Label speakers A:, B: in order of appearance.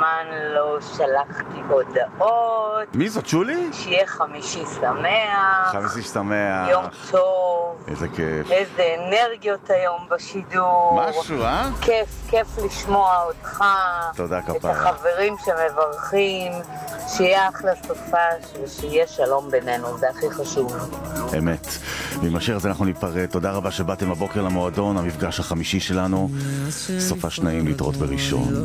A: זמן לא שלחתי הודעות.
B: מי זאת, שולי?
A: שיהיה חמישי שמח.
B: חמישי שמח.
A: יום טוב.
B: איזה כיף.
A: איזה אנרגיות היום בשידור.
B: משהו,
A: כיף לשמוע אותך.
B: תודה כפרה.
A: את החברים שמברכים. שיהיה אחלה סופש ושיהיה שלום בינינו, זה הכי חשוב.
B: אמת. ועם השיר הזה אנחנו ניפרד. תודה רבה שבאתם הבוקר למועדון, המפגש החמישי שלנו. סופש נעים להתראות בראשון.